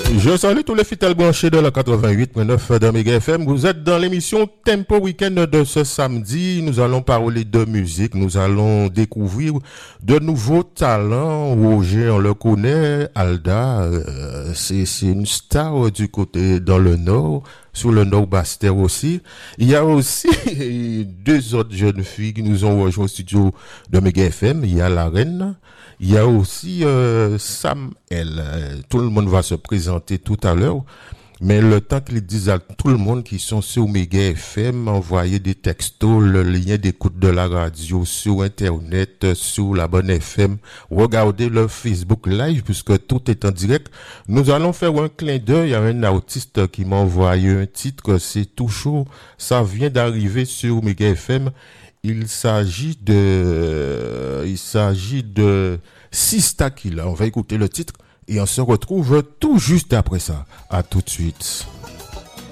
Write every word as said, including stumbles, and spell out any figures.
Je salue tous les fidèles branchés de la quatre-vingt-huit point neuf de Méga F M. Vous êtes dans l'émission Tempo Week-end de ce samedi. Nous allons parler de musique. Nous allons découvrir de nouveaux talents. Roger, on le connaît. Alda, euh, c'est, c'est une star du côté dans le Nord. Sur le Nord Bastère aussi. Il y a aussi deux autres jeunes filles qui nous ont rejoint au studio de Méga F M. Il y a la reine. Il y a aussi euh, Sam L. Tout le monde va se présenter tout à l'heure. Mais le temps qu'ils disent à tout le monde qui sont sur Méga F M, envoyer des textos, le lien d'écoute de la radio sur Internet, sur la bonne F M, regardez le Facebook Live puisque tout est en direct. Nous allons faire un clin d'œil à un artiste qui m'a envoyé un titre, c'est tout chaud, ça vient d'arriver sur Méga F M. Il s'agit de, il s'agit de Sista Killa. On va écouter le titre et on se retrouve tout juste après ça. À tout de suite.